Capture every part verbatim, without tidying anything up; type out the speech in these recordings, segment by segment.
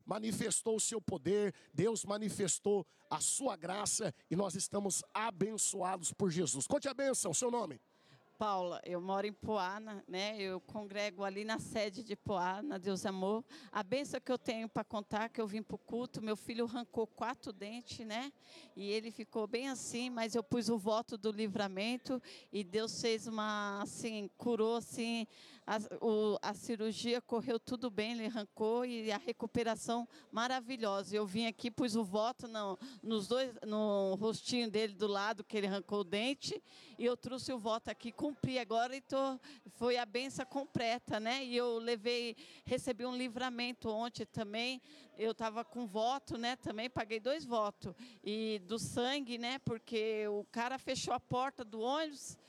manifestou o seu poder, Deus manifestou a sua graça e nós estamos abençoados por Jesus. Conte a bênção, seu nome. Paula, eu moro em Poá, né? Eu congrego ali na sede de Poá, na Deus Amor. A bênção que eu tenho para contar, que eu vim para o culto, meu filho arrancou quatro dentes, né? E ele ficou bem assim, mas eu pus o voto do livramento e Deus fez uma, assim, curou, assim, a, o, a cirurgia correu tudo bem, ele arrancou e a recuperação maravilhosa. Eu vim aqui, pus o voto no, nos dois, no rostinho dele do lado que ele arrancou o dente e eu trouxe o voto aqui com cumpri agora e tô, foi a benção completa, né? E eu levei, recebi um livramento ontem também. Eu estava com voto, né? Também paguei dois votos e do sangue, né? Porque o cara fechou a porta do ônibus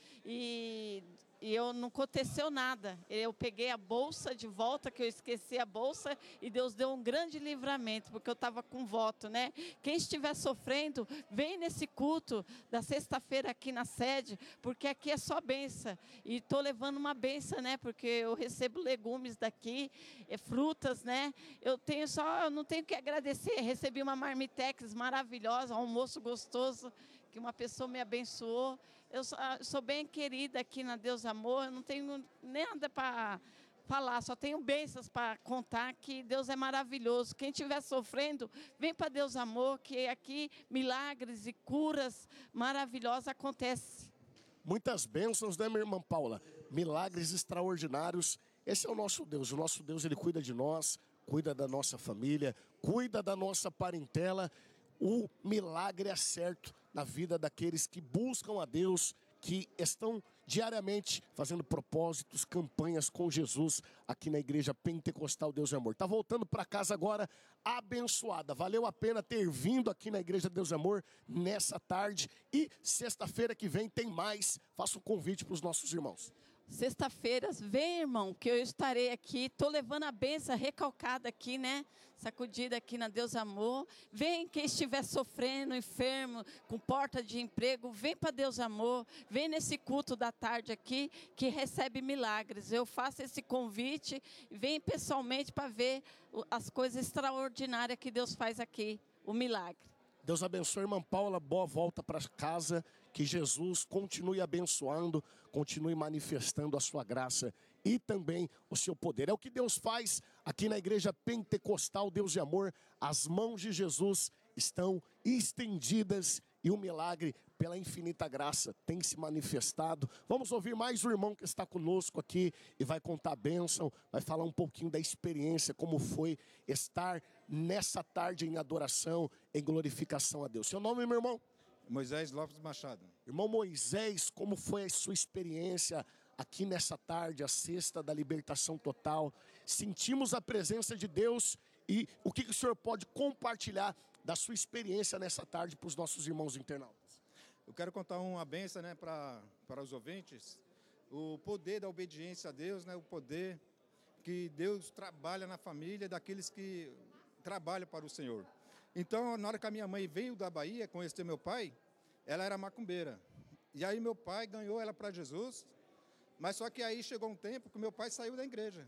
e E eu não aconteceu nada. Eu peguei a bolsa de volta, que eu esqueci a bolsa, e Deus deu um grande livramento, porque eu estava com voto, né? Quem estiver sofrendo, vem nesse culto da sexta-feira aqui na sede, porque aqui é só benção. E estou levando uma benção, né? Porque eu recebo legumes daqui, é, frutas, né? Eu tenho só, eu não tenho que agradecer. Recebi uma marmitex maravilhosa, um almoço gostoso, que uma pessoa me abençoou. Eu sou, sou bem querida aqui na Deus Amor, eu não tenho nada para falar, só tenho bênçãos para contar, que Deus é maravilhoso. Quem estiver sofrendo, vem para Deus Amor, que aqui milagres e curas maravilhosas acontecem. Muitas bênçãos, né, minha irmã Paula? Milagres extraordinários. Esse é o nosso Deus. O nosso Deus, ele cuida de nós, cuida da nossa família, cuida da nossa parentela. O milagre é certo na vida daqueles que buscam a Deus, que estão diariamente fazendo propósitos, campanhas com Jesus aqui na Igreja Pentecostal Deus é Amor. Está voltando para casa agora abençoada. Valeu a pena ter vindo aqui na Igreja Deus é Amor nessa tarde. E sexta-feira que vem tem mais. Faça um convite para os nossos irmãos. Sexta-feiras, vem, irmão, que eu estarei aqui. Estou levando a benção recalcada aqui, né? Sacudida aqui na Deus Amor. Vem quem estiver sofrendo, enfermo, com porta de emprego, vem para Deus Amor. Vem nesse culto da tarde aqui, que recebe milagres. Eu faço esse convite, vem pessoalmente para ver as coisas extraordinárias que Deus faz aqui, o milagre. Deus abençoe a irmã Paula, boa volta para casa, que Jesus continue abençoando, continue manifestando a sua graça e também o seu poder. É o que Deus faz aqui na Igreja Pentecostal Deus de Amor. As mãos de Jesus estão estendidas e o milagre, pela infinita graça, tem se manifestado. Vamos ouvir mais um irmão que está conosco aqui e vai contar a bênção, vai falar um pouquinho da experiência, como foi estar nessa tarde em adoração, em glorificação a Deus. Seu nome, meu irmão? Moisés Lopes Machado. Irmão Moisés, como foi a sua experiência aqui nessa tarde, a sexta da libertação total? Sentimos a presença de Deus e o que o senhor pode compartilhar da sua experiência nessa tarde para os nossos irmãos internautas? Eu quero contar uma benção, né, para para os ouvintes. O poder da obediência a Deus, né, o poder que Deus trabalha na família daqueles que trabalham para o Senhor. Então, na hora que a minha mãe veio da Bahia conhecer meu pai, ela era macumbeira. E aí meu pai ganhou ela para Jesus, mas só que aí chegou um tempo que meu pai saiu da igreja.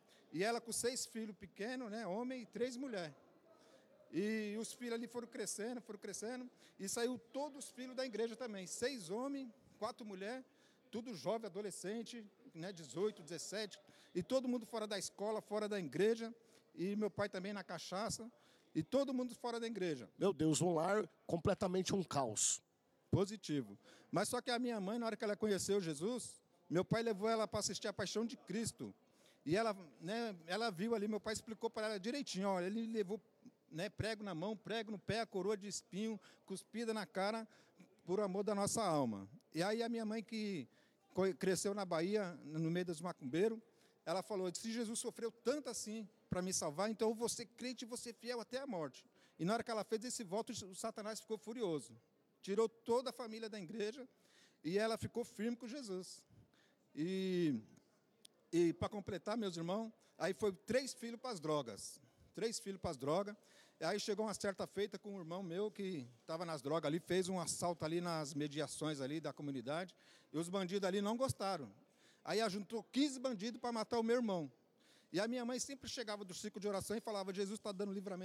E ela com seis filhos pequenos, né, homem e três mulheres. E os filhos ali foram crescendo, foram crescendo, e saiu todos os filhos da igreja também. Seis homens, quatro mulheres, tudo jovem, adolescente, né, dezoito, dezessete, e todo mundo fora da escola, fora da igreja, e meu pai também na cachaça, e todo mundo fora da igreja. Meu Deus, um lar completamente um caos. Positivo. Mas só que a minha mãe, na hora que ela conheceu Jesus, meu pai levou ela para assistir a Paixão de Cristo. E ela, né, ela viu ali, meu pai explicou para ela direitinho, olha, ele levou, né, prego na mão, prego no pé, a coroa de espinho, cuspida na cara, por amor da nossa alma. E aí a minha mãe, que cresceu na Bahia, no meio dos macumbeiros, ela falou, se Jesus sofreu tanto assim para me salvar, então eu vou ser crente e vou ser fiel até a morte. E na hora que ela fez esse voto, o Satanás ficou furioso. Tirou toda a família da igreja e ela ficou firme com Jesus. E, e para completar, meus irmãos, aí foi três filhos para as drogas. Três filhos para as drogas. E aí chegou uma certa feita com um irmão meu que estava nas drogas ali, fez um assalto ali nas mediações ali da comunidade, e os bandidos ali não gostaram. Aí ajuntou quinze bandidos para matar o meu irmão. E a minha mãe sempre chegava do ciclo de oração e falava, Jesus está dando livramento